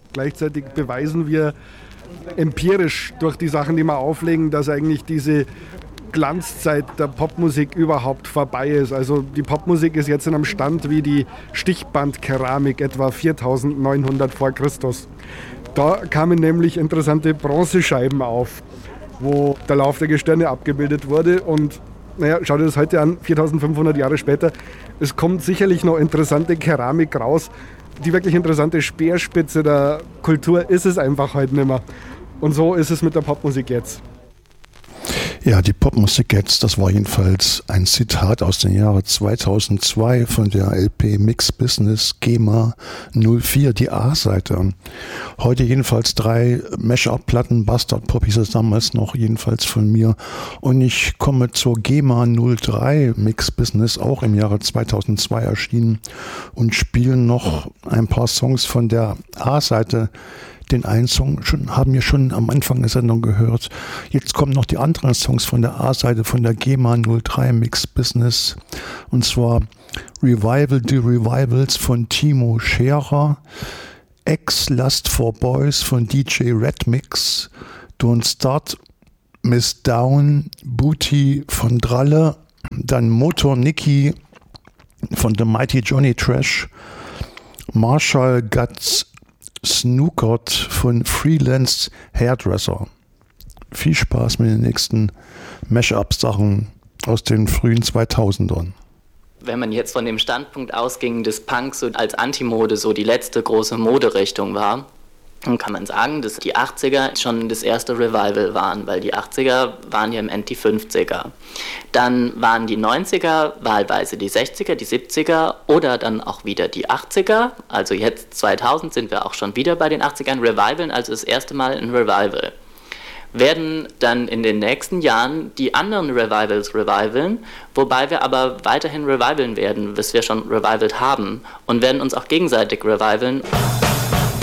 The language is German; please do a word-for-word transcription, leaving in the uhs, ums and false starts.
Gleichzeitig beweisen wir empirisch durch die Sachen, die wir auflegen, dass eigentlich diese Glanzzeit der Popmusik überhaupt vorbei ist. Also die Popmusik ist jetzt in einem Stand wie die Stichbandkeramik etwa viertausendneunhundert vor Christus. Da kamen nämlich interessante Bronzescheiben auf, wo der Lauf der Gestirne abgebildet wurde. Und naja, schau dir das heute an, viertausendfünfhundert Jahre später. Es kommt sicherlich noch interessante Keramik raus. Die wirklich interessante Speerspitze der Kultur ist es einfach heute nicht mehr. Und so ist es mit der Popmusik jetzt. Ja, die Popmusik jetzt, das war jedenfalls ein Zitat aus dem Jahre zweitausendzwei von der L P Mix Business GEMA null vier, die A-Seite. Heute jedenfalls drei Mash-up-Platten, Bastard Pop hieß es damals noch, jedenfalls von mir. Und ich komme zur GEMA null drei Mix Business, auch im Jahre zweitausendzwei erschienen, und spiele noch ein paar Songs von der A-Seite. Den einen Song schon, haben wir schon am Anfang der Sendung gehört. Jetzt kommen noch die anderen Songs von der A-Seite von der GEMA null drei Mix Business. Und zwar Revival, die Revivals von Timo Scherer, Ex Lust for Boys von D J Red Mix, Don't Start Miss Down, Booty von Dralle, dann Motor Nicky von The Mighty Johnny Trash, Marshall Guts Snookert von Freelance Hairdresser. Viel Spaß mit den nächsten Mash-up-Sachen aus den frühen zweitausendern. Wenn man jetzt von dem Standpunkt ausging, dass Punk so als Antimode so die letzte große Moderichtung war, dann kann man sagen, dass die achtziger schon das erste Revival waren, weil die achtziger waren ja im End die fünfziger. Dann waren die neunziger wahlweise die sechziger, die siebziger oder dann auch wieder die achtziger. Also jetzt zweitausend sind wir auch schon wieder bei den achtzigern Revivalen, also das erste Mal ein Revival. Werden dann in den nächsten Jahren die anderen Revivals revivalen, wobei wir aber weiterhin revivalen werden, bis wir schon revivalt haben, und werden uns auch gegenseitig revivalen.